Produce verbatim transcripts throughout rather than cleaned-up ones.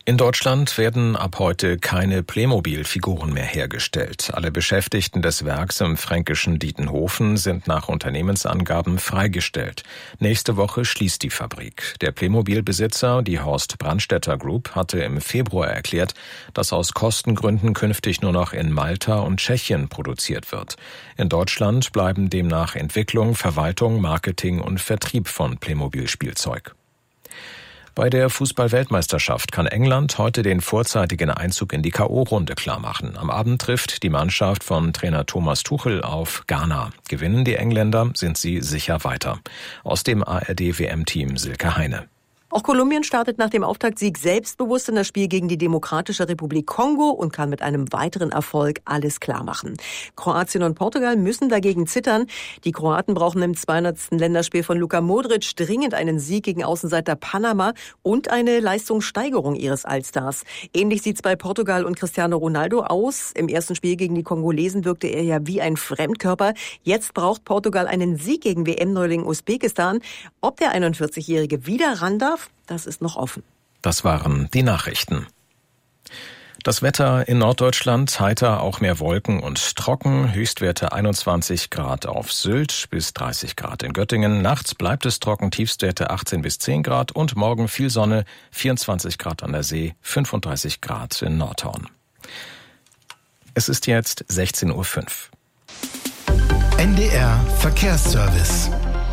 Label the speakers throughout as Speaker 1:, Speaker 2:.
Speaker 1: In Deutschland werden ab heute keine Playmobil-Figuren mehr hergestellt. Alle Beschäftigten des Werks im fränkischen Dietenhofen sind nach Unternehmensangaben freigestellt. Nächste Woche schließt die Fabrik. Der Playmobil-Besitzer, die Horst Brandstätter Group, hatte im Februar erklärt, dass aus Kostengründen künftig nur noch in Malta und Tschechien produziert wird. In Deutschland bleiben demnach Entwicklung, Verwaltung, Marketing und Vertrieb von Playmobil-Spielzeug. Bei der Fußball-Weltmeisterschaft kann England heute den vorzeitigen Einzug in die K O-Runde klarmachen. Am Abend trifft die Mannschaft von Trainer Thomas Tuchel auf Ghana. Gewinnen die Engländer, sind sie sicher weiter. Aus dem A R D-W M-Team Silke Heine.
Speaker 2: Auch Kolumbien startet nach dem Auftaktsieg selbstbewusst in das Spiel gegen die Demokratische Republik Kongo und kann mit einem weiteren Erfolg alles klarmachen. Kroatien und Portugal müssen dagegen zittern. Die Kroaten brauchen im zweihundertsten Länderspiel von Luka Modric dringend einen Sieg gegen Außenseiter Panama und eine Leistungssteigerung ihres Allstars. Ähnlich sieht's bei Portugal und Cristiano Ronaldo aus. Im ersten Spiel gegen die Kongolesen wirkte er ja wie ein Fremdkörper. Jetzt braucht Portugal einen Sieg gegen W M-Neuling Usbekistan. Ob der einundvierzigjährige wieder ran darf, das ist noch offen.
Speaker 1: Das waren die Nachrichten. Das Wetter in Norddeutschland, heiter, auch mehr Wolken und trocken. Höchstwerte einundzwanzig Grad auf Sylt bis dreißig Grad in Göttingen. Nachts bleibt es trocken, Tiefstwerte achtzehn bis zehn Grad und morgen viel Sonne, vierundzwanzig Grad an der See, fünfunddreißig Grad in Nordhorn. Es ist jetzt sechzehn Uhr fünf.
Speaker 3: N D R Verkehrsservice.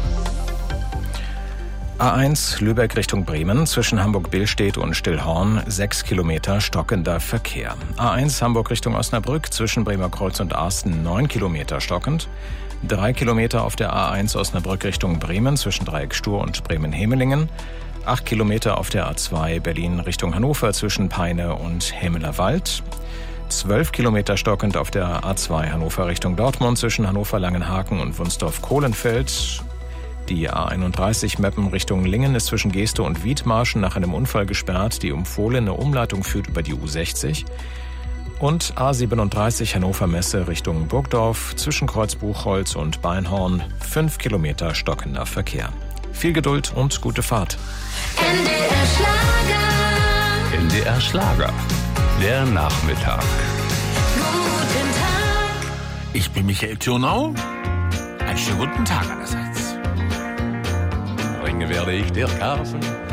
Speaker 1: A eins Lübeck Richtung Bremen, zwischen Hamburg-Billstedt und Stillhorn, sechs Kilometer stockender Verkehr. A eins Hamburg Richtung Osnabrück, zwischen Bremer Kreuz und Asten, neun Kilometer stockend. drei Kilometer auf der A eins Osnabrück Richtung Bremen, zwischen Dreieck Stur und Bremen-Hemelingen. acht Kilometer auf der A zwei Berlin Richtung Hannover, zwischen Peine und Hemelerwald. zwölf Kilometer stockend auf der A zwei Hannover Richtung Dortmund, zwischen Hannover-Langenhaken und Wunsdorf-Kohlenfeld. Die A einunddreißig Meppen Richtung Lingen ist zwischen Geeste und Wiedmarschen nach einem Unfall gesperrt. Die empfohlene Umleitung führt über die U sechzig. Und A siebenunddreißig Hannover Messe Richtung Burgdorf, zwischen Kreuzbuchholz und Beinhorn, fünf Kilometer stockender Verkehr. Viel Geduld und gute Fahrt.
Speaker 4: N D R Schlager.
Speaker 5: N D R Schlager. Der Nachmittag.
Speaker 4: Guten Tag.
Speaker 6: Ich bin Michael Thürnau. Einen schönen guten Tag allerseits.
Speaker 5: Ringe werde ich dir kaufen.